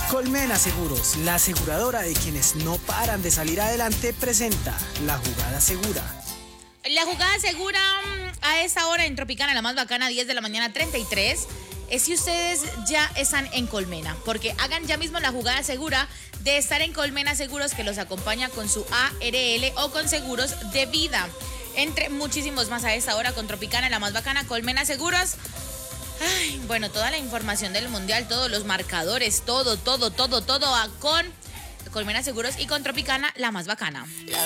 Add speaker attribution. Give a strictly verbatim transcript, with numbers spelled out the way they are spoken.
Speaker 1: Colmena Seguros, la aseguradora de quienes no paran de salir adelante, presenta La Jugada Segura.
Speaker 2: La jugada segura a esta hora en Tropicana, la más bacana, diez de la mañana, treinta y tres. Es si ustedes ya están en Colmena, porque hagan ya mismo la jugada segura de estar en Colmena Seguros, que los acompaña con su A R L o con seguros de vida. Entre muchísimos más a esta hora con Tropicana, la más bacana, Colmena Seguros. Ay, bueno, toda la información del mundial, todos los marcadores, todo, todo, todo, todo a con Colmena Seguros y con Tropicana, la más bacana.
Speaker 3: La